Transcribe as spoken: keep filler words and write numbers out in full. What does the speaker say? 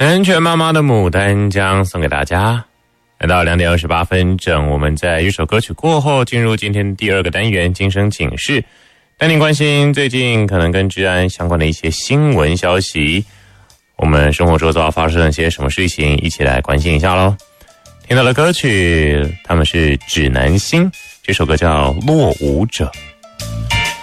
南拳妈妈的牡丹江送给大家。来到两点二十八分整，我们在一首歌曲过后进入今天第二个单元今生警示，带您关心最近可能跟治安相关的一些新闻消息，我们生活周遭发生了些什么事情，一起来关心一下咯。听到的歌曲他们是指南星，这首歌叫落伍者。